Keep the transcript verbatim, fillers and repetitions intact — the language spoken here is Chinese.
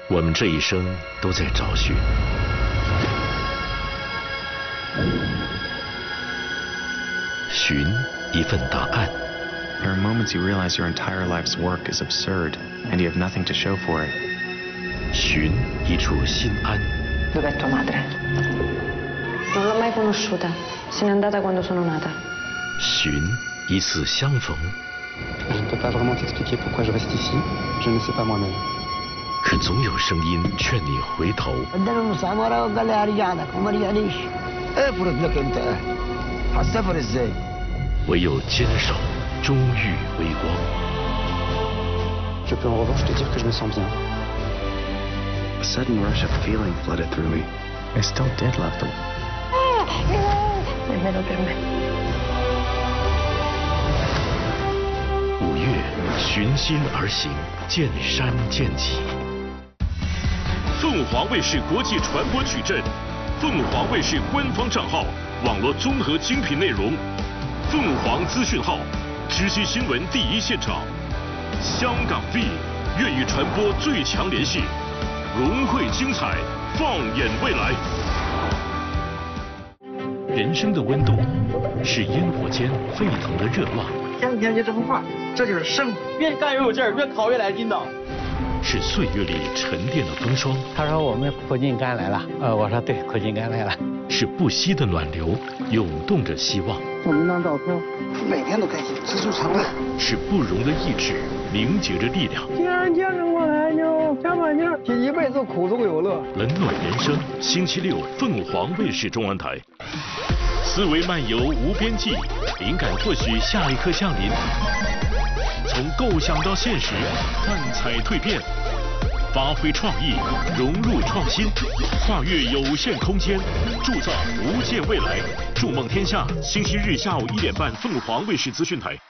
我们这一生都在找寻，寻一份答案。 There are moments you realize your entire life's work is absurd, and you have nothing to show for it. 寻一处心安。 Dov'è tua madre? Non l'ho mai conosciuta. Se n'è andata quando sono nata. 寻一次相逢。 Je ne peux pas vraiment t'expliquer pourquoi je reste ici. Je ne sais pas moi-même. 可总有声音劝你回头。 عندنا المسامرة وقال لي رجعلك وما رجعليش. افرض لك انت هتسافر ازاي؟ 唯有坚守，终遇微光。 Je peux en revanche te dire que je me sens bien. A sudden rush of feeling flooded through me. I still did love them. Nemmeno per me. 五月，循心而行，见山见脊。 凤凰卫视国际传播矩阵，凤凰卫视官方账号，网络综合精品内容，凤凰资讯号，知悉新闻第一现场。香港 V 粤语传播最强联系，融汇精彩，放眼未来。 人生的温度是烟火间沸腾的热浪。 天天就这么画，这就是生活。越干越有劲儿，越考越来劲道。 是岁月里沉淀的风霜。 他说我们苦尽甘来了，呃，我说对，苦尽甘来了。 是不息的暖流，涌动着希望。 送您张照片，每天都开心，知足常乐。 是不容的意志，凝结着力量。 既然坚持过来，就加把劲儿，一辈子苦中有乐。 冷暖人生，星期六凤凰卫视中文台。思维漫游无边际，灵感或许下一刻降临。从构想到现实，幻彩蜕变，发挥创意，融入创新，跨越有限空间，铸造无限未来。筑梦天下，星期日下午一点半，凤凰卫视资讯台。